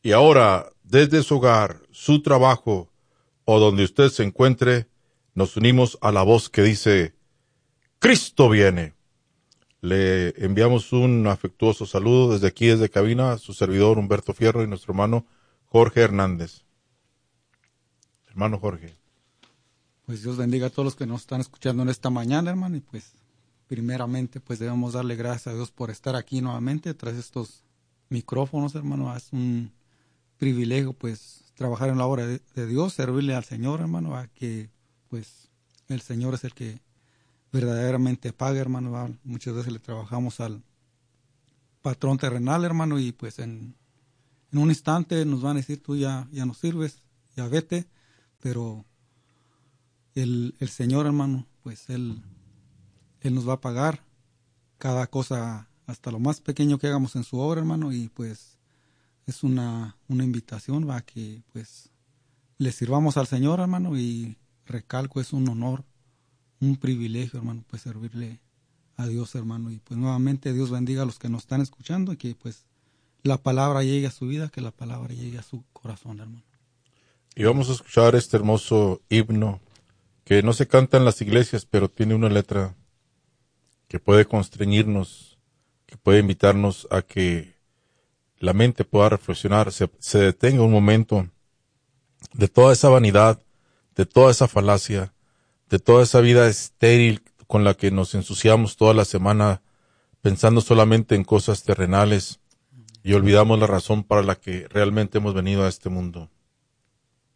Y ahora, desde su hogar, su trabajo o donde usted se encuentre, nos unimos a la voz que dice, Cristo viene. Le enviamos un afectuoso saludo desde aquí, desde cabina, a su servidor Humberto Fierro y nuestro hermano Jorge Hernández. Hermano Jorge. Pues Dios bendiga a todos los que nos están escuchando en esta mañana, hermano, y pues primeramente pues debemos darle gracias a Dios por estar aquí nuevamente tras estos micrófonos, hermano. Es un privilegio pues trabajar en la obra de Dios, servirle al Señor, hermano, a que pues el Señor es el que verdaderamente paga, hermano. Muchas veces le trabajamos al patrón terrenal, hermano, y pues en un instante nos van a decir, tú ya no sirves, ya vete, pero el Señor, hermano, pues Él nos va a pagar cada cosa, hasta lo más pequeño que hagamos en su obra, hermano, y pues es una invitación a que pues le sirvamos al Señor, hermano, y recalco, es un honor, un privilegio, hermano, pues servirle a Dios, hermano, y pues nuevamente Dios bendiga a los que nos están escuchando y que pues la palabra llegue a su vida, que la palabra llegue a su corazón, hermano. Y vamos a escuchar este hermoso himno que no se canta en las iglesias, pero tiene una letra que puede constreñirnos, que puede invitarnos a que la mente pueda reflexionar, se detenga un momento de toda esa vanidad, de toda esa falacia, de toda esa vida estéril con la que nos ensuciamos toda la semana pensando solamente en cosas terrenales y olvidamos la razón para la que realmente hemos venido a este mundo.